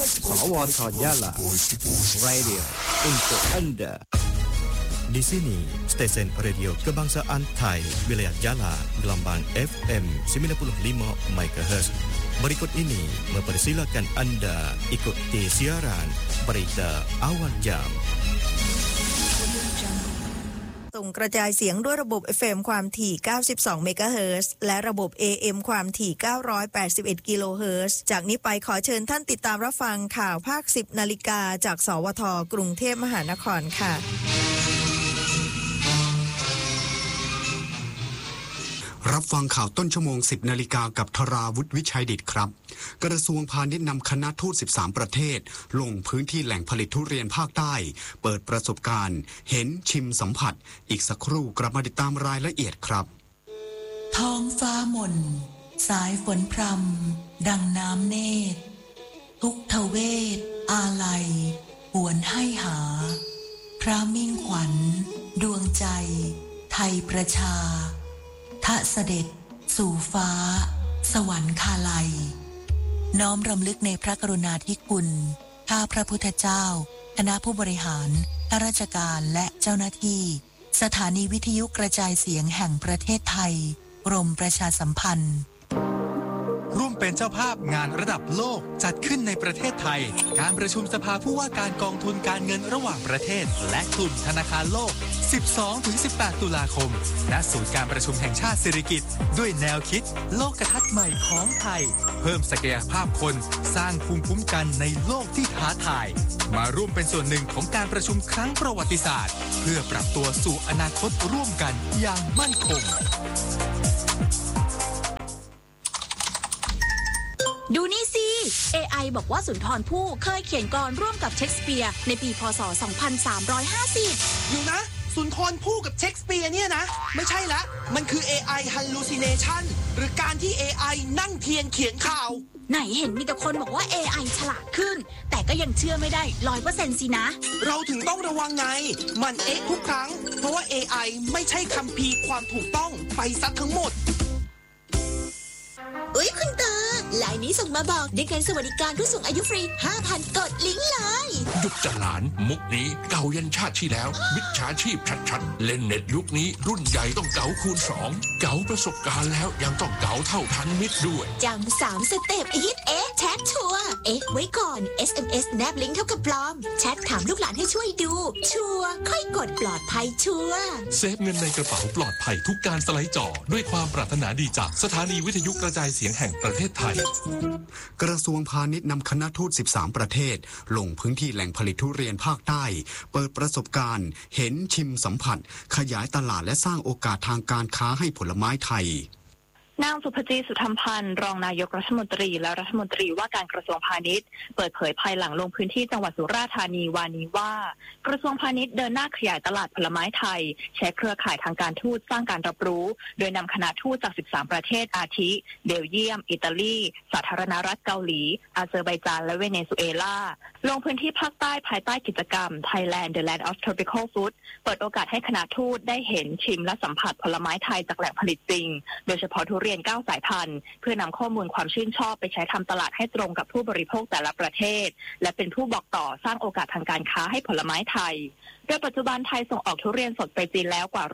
สวทยาลา Radio untuk Anda. Di sini, stesen radio kebangsaan Thai, wilayah Jala, gelombang FM 95 MHz. Berikut ini mempersilakan Anda ikuti siaran berita awal jam. ส่งกระจายเสียงด้วยระบบ FM ความถี่ 92 เมกะเฮิรตซ์ และระบบ AM ความถี่ 981 กิโลเฮิรตซ์ จากนี้ไปขอเชิญท่านติดตามรับฟังข่าวภาค 10 นาฬิกาจากสวทกรุงเทพมหานครค่ะรับฟังข่าวต้นชั่วโมง 10 นาฬิกากับธราวุฒิวิชัยดิษฐ์ครับกระทรวงพาณิชย์นำคณะทูต 13 ประเทศลงพื้นที่แหล่งผลิตทุเรียนภาคใต้เปิดประสบการณ์เห็นชิมสัมผัสอีกสักครู่กลับมาติดตามรายละเอียดครับท้องฟ้าหม่นสายฝนพรำดังน้ำเนตรทุกทเวทอาลัยหวนให้หาพระมิ่งขวัญดวงใจไทยประชาทะเสด็จสู่ฟ้าสวรรคาลัยน้อมรำลึกในพระกรุณาธิคุณข้าพระพุทธเจ้าคณะผู้บริหารข้าราชการและเจ้าหน้าที่สถานีวิทยุกระจายเสียงแห่งประเทศไทยกรมประชาสัมพันธ์ร่วมเป็นเจ้าภาพงานระดับโลกจัดขึ้นในประเทศไทยการประชุมสภาผู้ว่าการกองทุนการเงินระหว่างประเทศและกลุ่มธนาคารโลก 12-18 ตุลาคมณศูนย์การประชุมแห่งชาติสิริกิติ์ด้วยแนวคิดโลกทัศน์ใหม่ของไทยเพิ่มศักยภาพคนสร้างภูมิคุ้มกันในโลกที่ท้าทายมาร่วมเป็นส่วนหนึ่งของการประชุมครั้งประวัติศาสตร์เพื่อปรับตัวสู่อนาคตร่วมกันอย่างมั่นคงดูนี่สิ AI บอกว่าสุนทรภู่เคยเขียนกลอนร่วมกับเชคสเปียร์ในปีพ.ศ. 2350 อยู่นะสุนทรภู่กับเชคสเปียร์เนี่ยนะไม่ใช่ละมันคือ AI hallucination หรือการที่ AI นั่งเทียนเขียนข่าวไหนเห็นมีแต่คนบอกว่า AI ฉลาดขึ้นแต่ก็ยังเชื่อไม่ได้ 100% สินะเราถึงต้องระวังไงมันทุกครั้งเพราะว่า AI ไม่ใช่คัมภีร์ความถูกต้องไปซะทั้งหมดคุณตาไลน์นี้ส่งมาบอกได้เงินสวัสดิการผู้สูงอายุฟรี 5,000 กดลิงก์เลยหยุดจะหลานมุกนี้เก่ายันชาติที่แล้วมิจฉาชีพชัดๆเล่นเน็ตยุคนี้รุ่นใหญ่ต้องเก๋าคูณ2เก๋าประสบการณ์แล้วยังต้องเก๋าเท่าทันมิตรด้วยจำ3 สเต็ปอีทแชทชัวร์ไว้ก่อน SMS แนบลิงก์เท่ากับปลอมแชทถามลูกหลานให้ช่วยดูชัวร์ค่อยกดปลอดภัยชัวร์เซฟเงินในกระเป๋าปลอดภัยทุกการสไลด์จอด้วยความปรารถนาดีจากสถานีวิทยุกระจายเสียงแห่งประเทศไทยกระทรวงพาณิชย์นำคณะทูต 13 ประเทศลงพื้นที่แหล่งผลิตทุเรียนภาคใต้เปิดประสบการณ์เห็นชิมสัมผัสขยายตลาดและสร้างโอกาสทางการค้าให้ผลไม้ไทยนางสุภจีสุธรรมพันธ์รองนายกรัฐมนตรีและรัฐมนตรีว่าการกระทรวงพาณิชย์เปิดเผยภายหลังลงพื้นที่จังหวัดสุราษฎร์ธานีวันนี้ว่ากระทรวงพาณิชย์เดินหน้าขยายตลาดผลไม้ไทยใช้เครือข่ายทางการทูตสร้างการรับรู้โดยนำคณะทูตจาก 13 ประเทศอาทิเบลเยียมอิตาลีสาธารณรัฐเกาหลีอาเซอร์ไบจานและเวเนซุเอลาลงพื้นที่ภาคใต้ภายใต้กิจกรรม Thailand The Land of Tropical Fruit เปิดโอกาสให้คณะทูตได้เห็นชิมและสัมผัสผลไม้ไทยจากแหล่งผลิตจริงโดยเฉพาะทุเรียน9 สายพันธุ์เพื่อนำข้อมูลความชื่นชอบไปใช้ทำตลาดให้ตรงกับผู้บริโภคแต่ละประเทศและเป็นผู้บอกต่อสร้างโอกาสทางการค้าให้ผลไม้ไทยโดยปัจจุบันไทยส่งออกทุเรียนสดไปจีนแล้วกว่า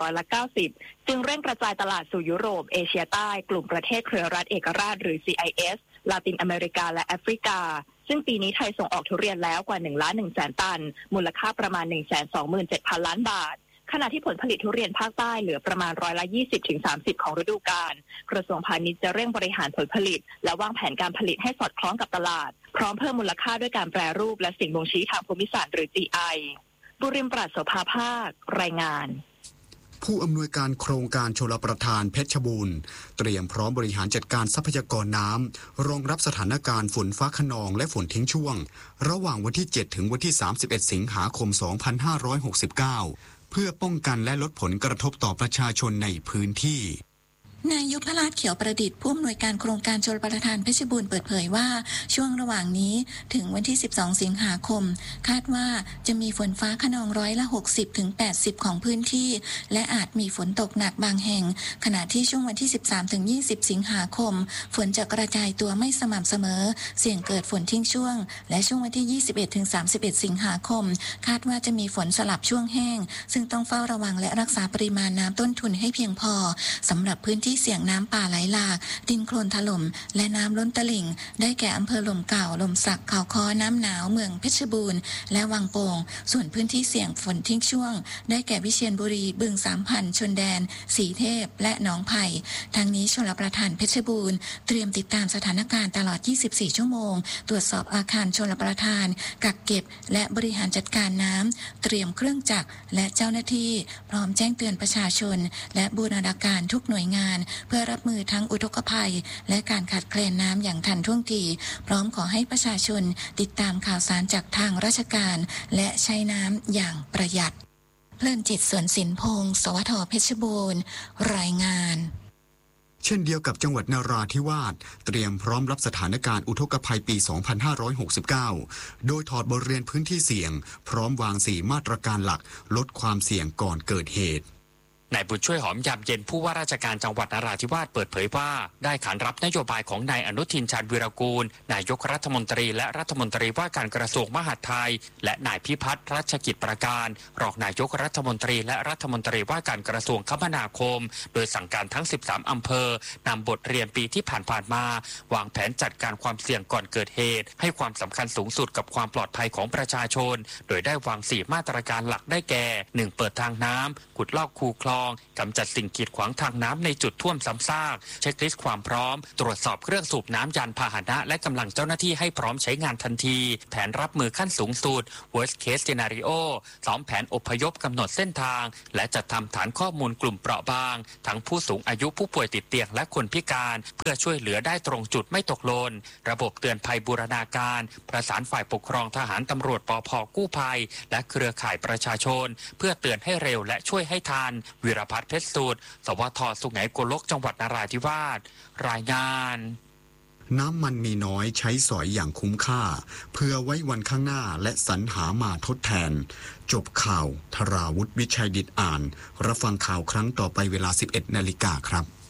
90%จึงเร่งกระจายตลาดสู่ยุโรปเอเชียใต้กลุ่มประเทศเครือรัฐเอกราชหรือ CIS ลาตินอเมริกาและแอฟริกาซึ่งปีนี้ไทยส่งออกทุเรียนแล้วกว่า 1,100,000 ตันมูลค่าประมาณ 127,000 ล้านบาทขณะที่ผลผลิตทุเรียนภาคใต้เหลือประมาณ20-30%ของฤดูกาลกระทรวงพาณิชย์จะเร่งบริหารผลผลิตและวางแผนการผลิตให้สอดคล้องกับตลาดพร้อมเพิ่มมูลค่าด้วยการแปรรูปและสิ่งบ่งชี้ทางภูมิศาสตร์หรือ GI บุริมปราศโสภาภาครายงานผู้อำนวยการโครงการชลประทานเพชรบูรณ์เตรียมพร้อมบริหารจัดการทรัพยากรน้ำรองรับสถานการณ์ฝนฟ้าคะนองและฝนทิ้งช่วงระหว่างวันที่7ถึงวันที่31สิงหาคม2569เพื่อป้องกันและลดผลกระทบต่อประชาชนในพื้นที่นายยุพราชเขียวประดิษฐ์ผู้อำนวยการโครงการชลประทานเพชรบูรณ์เปิดเผยว่าช่วงระหว่างนี้ถึงวันที่12สิงหาคมคาดว่าจะมีฝนฟ้าคะนอง60 ถึง 80ของพื้นที่และอาจมีฝนตกหนักบางแห่งขณะที่ช่วงวันที่13ถึง20สิงหาคมฝนจะกระจายตัวไม่สม่ำเสมอเสี่ยงเกิดฝนทิ้งช่วงและช่วงวันที่21ถึง31สิงหาคมคาดว่าจะมีฝนสลับช่วงแห้งซึ่งต้องเฝ้าระวังและรักษาปริมาณน้ำต้นทุนให้เพียงพอสำหรับพื้นที่เสี่ยงน้ำป่าไหลหลากดินโคลนถล่มและน้ำล้นตลิ่งได้แก่อำเภอหล่มเก่าหล่มสักเขาค้อน้ำหนาวเมืองเพชรบูรณ์และวังโป่งส่วนพื้นที่เสี่ยงฝนทิ้งช่วงได้แก่วิเชียรบุรีบึงสามพันชนแดนสีเทพและหนองไผ่ทางนี้ชลประทานเพชรบูรณ์เตรียมติดตามสถานการณ์ตลอด24ชั่วโมงตรวจสอบอาคารชลประทานกักเก็บและบริหารจัดการน้ำเตรียมเครื่องจักรและเจ้าหน้าที่พร้อมแจ้งเตือนประชาชนและบูรณาการทุกหน่วยงานเพื่อรับมือทั้งอุทกภัยและการขาดแคลนน้ำอย่างทันท่วงทีพร้อมขอให้ประชาชนติดตามข่าวสารจากทางราชการและใช้น้ำอย่างประหยัดเพลินจิตสวนสินพงศ์สวทเพชรบูรณ์รายงานเช่นเดียวกับจังหวัดนราธิวาสเตรียมพร้อมรับสถานการณ์อุทกภัยปี 2569 โดยถอดบทเรียนพื้นที่เสี่ยงพร้อมวาง4มาตรการหลักลดความเสี่ยงก่อนเกิดเหตุนายบุญช่วยหอมยามเย็นผู้ว่าราชการจังหวัดนราธิวาสเปิดเผยว่าได้ขานรับนโยบายของนายอนุทินชาญวีรกูลนายกรัฐมนตรีและรัฐมนตรีว่าการกระทรวงมหาดไทยและนายพิพัฒน์รัชกิจประการรองนายกรัฐมนตรีและรัฐมนตรีว่าการกระทรวงคมนาคมโดยสั่งการทั้ง13อำเภอนำบทเรียนปีที่ผ่านมาวางแผนจัดการความเสี่ยงก่อนเกิดเหตุให้ความสำคัญสูงสุดกับความปลอดภัยของประชาชนโดยได้วาง4มาตรการหลักได้แก่ 1. เปิดทางน้ำขุดลอกคูคลองกำจัดสิ่งกีดขวางทางน้ำในจุดท่วมซ้ำซากเช็คลิสต์ความพร้อมตรวจสอบเครื่องสูบน้ำยานพาหนะและกำลังเจ้าหน้าที่ให้พร้อมใช้งานทันทีแผนรับมือขั้นสูงสุด worst case scenario ซ้อมแผนอพยพกำหนดเส้นทางและจัดทำฐานข้อมูลกลุ่มเปราะบางทั้งผู้สูงอายุผู้ป่วยติดเตียงและคนพิการเพื่อช่วยเหลือได้ตรงจุดไม่ตกหล่นระบบเตือนภัยบูรณาการประสานฝ่ายปกครองทหารตำรวจปภ.กู้ภัยและเครือข่ายประชาชนเพื่อเตือนให้เร็วและช่วยให้ทันวิรพัฒน์เพชรสูตรสวท.สุไหงโกลกจังหวัดนราธิวาสรายงานน้ำมันมีน้อยใช้สอยอย่างคุ้มค่าเพื่อไว้วันข้างหน้าและสรรหามาทดแทนจบข่าวธราวุฒิวิชัยดิษฐ์อ่านรับฟังข่าวครั้งต่อไปเวลา 11 นาฬิกาครับ